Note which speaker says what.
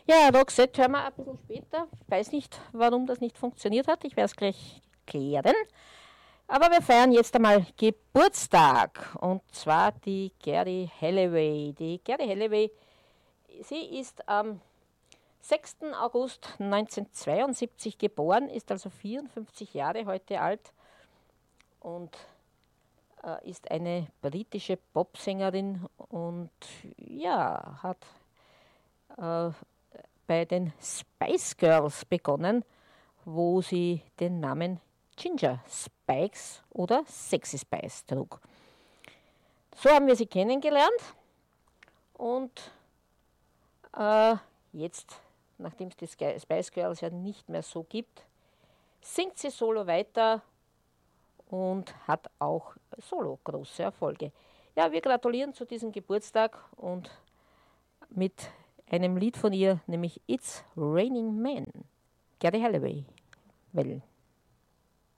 Speaker 1: Ja, Roxette hören wir ein bisschen später. Ich weiß nicht, warum das nicht funktioniert hat. Ich werde es gleich klären. Aber wir feiern jetzt einmal Geburtstag. Und zwar die Geri Halliway. Die Geri Halliway, sie ist am 6. August 1972 geboren, ist also 54 Jahre heute alt und ist eine britische Popsängerin und ja, hat bei den Spice Girls begonnen, wo sie den Namen Ginger Spikes oder Sexy Spice trug. So haben wir sie kennengelernt und jetzt, nachdem es die Spice Girls ja nicht mehr so gibt, singt sie solo weiter und hat auch solo große Erfolge. Ja, wir gratulieren zu diesem Geburtstag und mit einem Lied von ihr, nämlich It's Raining Men. Geri Halliway. Well.